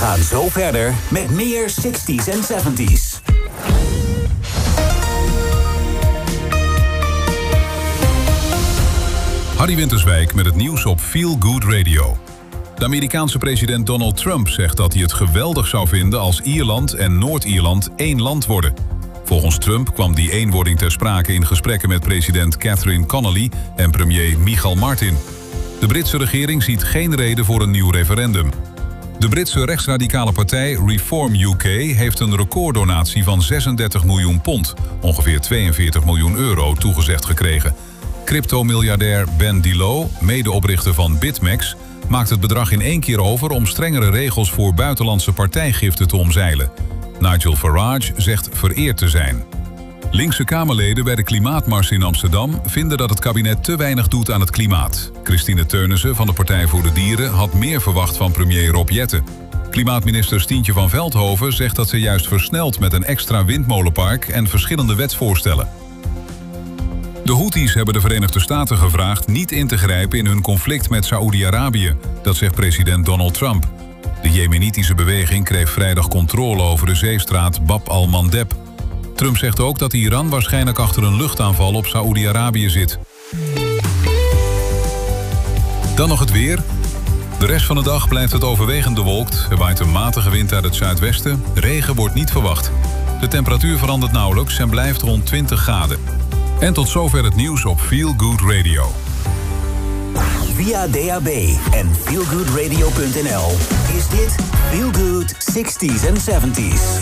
gaan zo verder met meer 60s en 70s. Harry Winterswijk met het nieuws op Feel Good Radio. De Amerikaanse president Donald Trump zegt dat hij het geweldig zou vinden als Ierland en Noord-Ierland één land worden. Volgens Trump kwam die eenwording ter sprake in gesprekken met president Catherine Connolly en premier Michal Martin. De Britse regering ziet geen reden voor een nieuw referendum. De Britse rechtsradicale partij Reform UK heeft een recorddonatie van 36 miljoen pond, ongeveer 42 miljoen euro, toegezegd gekregen. Crypto-miljardair Ben Dillo, medeoprichter van BitMEX, maakt het bedrag in 1 keer over om strengere regels voor buitenlandse partijgiften te omzeilen. Nigel Farage zegt vereerd te zijn. Linkse Kamerleden bij de Klimaatmars in Amsterdam vinden dat het kabinet te weinig doet aan het klimaat. Christine Teunissen van de Partij voor de Dieren had meer verwacht van premier Rob Jetten. Klimaatminister Stientje van Veldhoven zegt dat ze juist versnelt met een extra windmolenpark en verschillende wetsvoorstellen. De Houthis hebben de Verenigde Staten gevraagd niet in te grijpen in hun conflict met Saoedi-Arabië. Dat zegt president Donald Trump. De Jemenitische beweging kreeg vrijdag controle over de zeestraat Bab al-Mandeb. Trump zegt ook dat Iran waarschijnlijk achter een luchtaanval op Saoedi-Arabië zit. Dan nog het weer. De rest van de dag blijft het overwegend bewolkt. Er waait een matige wind uit het zuidwesten. Regen wordt niet verwacht. De temperatuur verandert nauwelijks en blijft rond 20 graden. En tot zover het nieuws op Feel Good Radio. Via DAB en feelgoodradio.nl is dit Feel Good 60s en 70s.